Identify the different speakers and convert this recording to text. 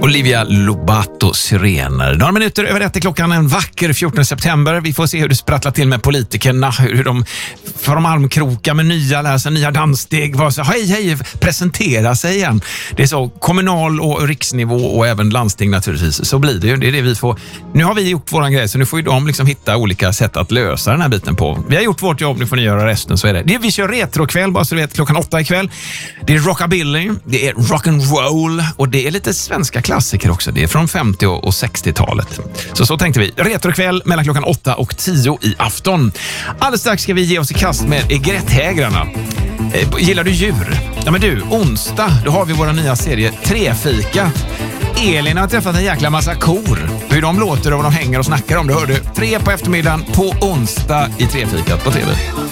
Speaker 1: Olivia Lobato, Sirener. Några minuter över 1 klockan, en vacker 14 september. Vi får se hur det sprattlar till med politikerna, hur de får de armkroka med nya danssteg. Hej, presentera sig igen. Det är så kommunal och riksnivå och även landsting naturligtvis. Så blir det ju. Det är det vi får. Nu har vi gjort våran grej, så nu får ju de liksom hitta olika sätt att lösa den här biten på. Vi har gjort vårt jobb, nu får ni göra resten, så är det. Vi kör retrokväll, bara så du vet, klockan 8 ikväll. Det är rockabilly, det är rock'n'roll och det är lite svenska klassiker också. Det är från 50- och 60-talet. Så tänkte vi. Retrokväll mellan klockan 8 och 10 i afton. Alldeles strax ska vi ge oss i kast med egretthägrarna. Gillar du djur? Ja men du, onsdag, då har vi våra nya serie Trefika. Elin har träffat en jäkla massa kor. Hur de låter och vad de hänger och snackar om, det hör du 3 på eftermiddagen på onsdag i Trefikat på TV.